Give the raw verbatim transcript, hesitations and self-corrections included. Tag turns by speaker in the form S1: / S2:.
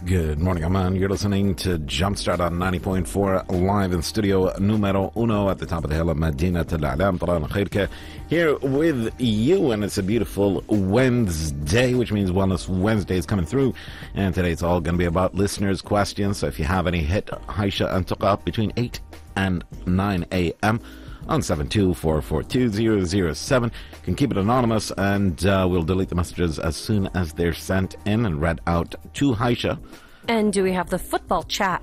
S1: Good morning, Aman. You're listening to Jumpstart on ninety point four live in studio numero uno at the top of the hill of Medina Tel Alam. Here with you, and it's a beautiful Wednesday, which means Wellness Wednesday is coming through. And today it's all going to be about listeners' questions. So if you have any, hit Haisha and Tuqa between eight and nine a.m. on seven two four four two zero zero seven. You can keep it anonymous, and uh, we'll delete the messages as soon as they're sent in and read out to Haisha.
S2: And do we have the football chat